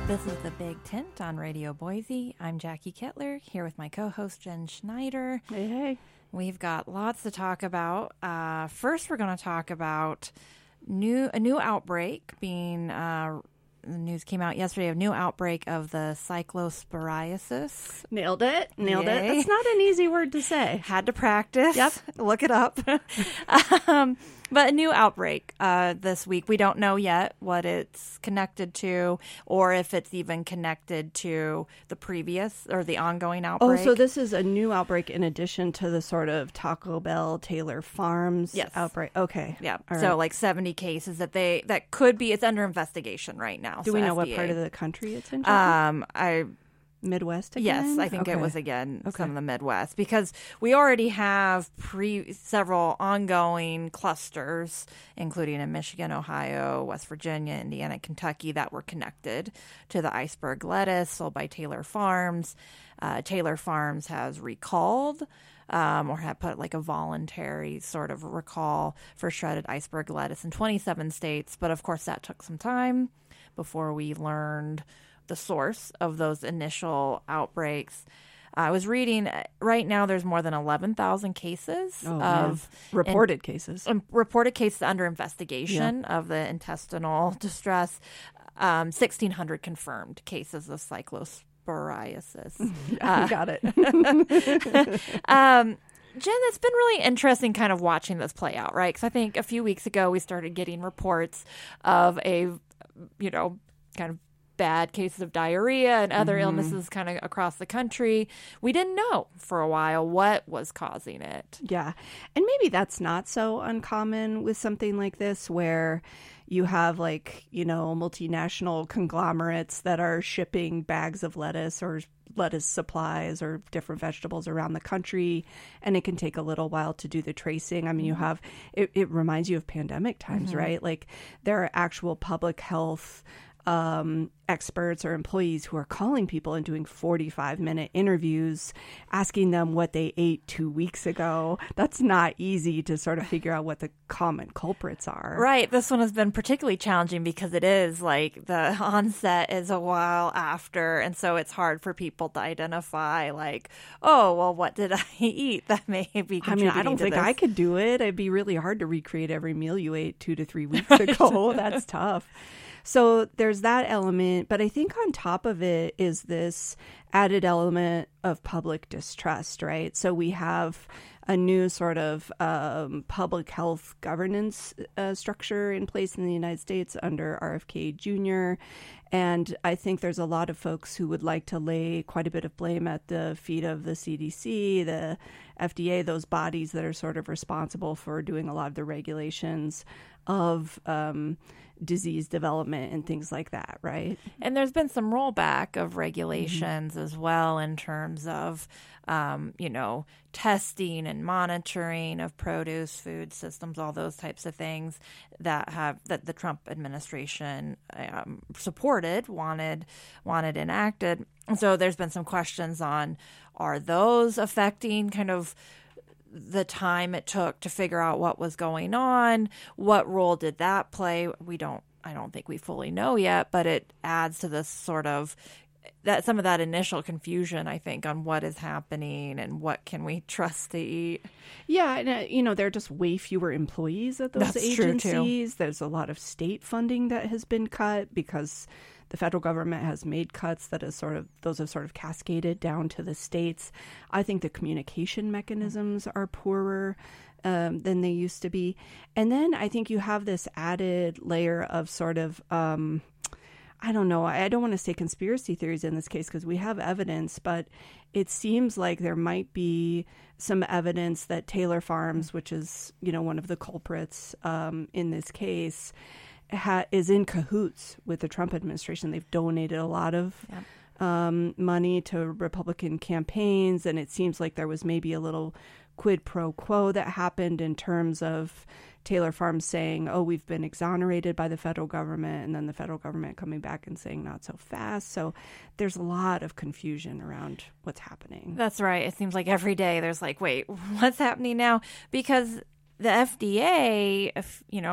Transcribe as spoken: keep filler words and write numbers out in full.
This is The Big Tint on Radio Boise. I'm Jackie Kettler, here with my co-host Jen Schneider. Hey, hey. We've got lots to talk about. Uh, first, we're going to talk about new a new outbreak being, uh, the news came out yesterday, a new outbreak of the cyclosporiasis. Nailed it. Nailed Yay. it. That's not an easy word to say. Had to practice. Yep. Look it up. um, but a new outbreak uh, this week. We don't know yet what it's connected to or if it's even connected to the previous or the ongoing outbreak. Oh, so this is a new outbreak in addition to the sort of Taco Bell, Taylor Farms Yes. outbreak. Okay. Yeah. All So right. like seventy cases that they that could be. It's under investigation right now. Do so we know what F D A. part of the country it's in? Um, I Midwest again? yes, I think Okay. it was again Okay. some of the Midwest because we already have pre several ongoing clusters, including in Michigan, Ohio, West Virginia, Indiana, Kentucky, that were connected to the iceberg lettuce sold by Taylor Farms. Uh, Taylor Farms has recalled. Um, or had put like a voluntary sort of recall for shredded iceberg lettuce in twenty-seven states. But of course, that took some time before we learned the source of those initial outbreaks. I was reading uh, right now there's more than eleven thousand cases Oh, of man. reported cases. um, reported cases under investigation of the intestinal distress, um, sixteen hundred confirmed cases of cyclosporiasis. I got it. Um, Jen, it's been really interesting kind of watching this play out, right? Because I think a few weeks ago we started getting reports of a, you know, kind of bad cases of diarrhea and other Mm-hmm. illnesses kind of across the country. We didn't know for a while what was causing it. Yeah. And maybe that's not so uncommon with something like this where you have like, you know, multinational conglomerates that are shipping bags of lettuce or lettuce supplies or different vegetables around the country. And it can take a little while to do the tracing. I mean, you have, it, it reminds you of pandemic times, Mm-hmm. right? Like there are actual public health um, experts or employees who are calling people and doing forty-five minute interviews, asking them what they ate two weeks ago. That's not easy to sort of figure out what the common culprits are. Right. This one has been particularly challenging because it is like the onset is a while after. And so it's hard for people to identify like, oh, well, what did I eat that may be contributing I mean, I don't to think this? I could do it. It'd be really hard to recreate every meal you ate two to three weeks ago. That's tough. So there's that element. But I think on top of it is this added element of public distrust, right? So we have a new sort of um, public health governance uh, structure in place in the United States under R F K Junior And I think there's a lot of folks who would like to lay quite a bit of blame at the feet of the C D C, the F D A, those bodies that are sort of responsible for doing a lot of the regulations of um, disease development and things like that, right? And there's been some rollback of regulations Mm-hmm. as well in terms of, um, you know, testing and monitoring of produce, food systems, all those types of things that have that the Trump administration um, supported, wanted, wanted enacted. And so there's been some questions on, are those affecting kind of the time it took to figure out what was going on? What role did that play? We don't, I don't think we fully know yet, but it adds to this sort of that some of that initial confusion, I think, on what is happening and what can we trust to eat. Yeah, and, uh, you know, there are just way fewer employees at those That's true, too. agencies. There's a lot of state funding that has been cut because the federal government has made cuts that is sort of those have sort of cascaded down to the states. I think the communication mechanisms are poorer um, than they used to be. And then I think you have this added layer of sort of um, I don't know. I don't want to say conspiracy theories in this case because we have evidence, but it seems like there might be some evidence that Taylor Farms, which is, you know, one of the culprits um, in this case, ha- is in cahoots with the Trump administration. They've donated a lot of yeah. um, money to Republican campaigns, and it seems like there was maybe a little quid pro quo that happened in terms of Taylor Farms saying, oh, we've been exonerated by the federal government, and then the federal government coming back and saying not so fast. So there's a lot of confusion around what's happening. That's right. It seems like every day there's like, wait, what's happening now? Because the F D A, if, you know,